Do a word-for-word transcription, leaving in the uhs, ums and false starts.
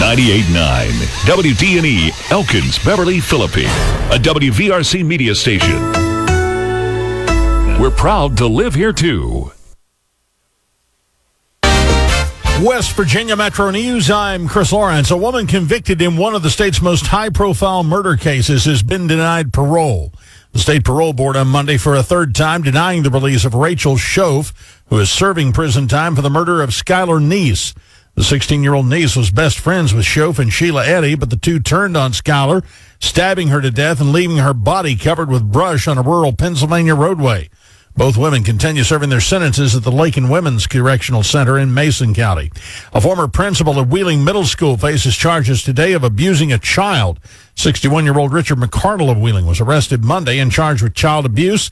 ninety-eight point nine W D N E, Elkins, Beverly, Philippi, a W V R C media station. We're proud to live here, too. West Virginia Metro News, I'm Chris Lawrence. A woman convicted in one of the state's most high-profile murder cases has been denied parole. The state parole board on Monday for a third time denying the release of Rachel Shoaf, who is serving prison time for the murder of Skylar Neese. The sixteen-year-old Neese was best friends with Shoaf and Sheila Eddy, but the two turned on Skylar, stabbing her to death and leaving her body covered with brush on a rural Pennsylvania roadway. Both women continue serving their sentences at the Lakin Women's Correctional Center in Mason County. A former principal of Wheeling Middle School faces charges today of abusing a child. sixty-one-year-old Richard McCardle of Wheeling was arrested Monday and charged with child abuse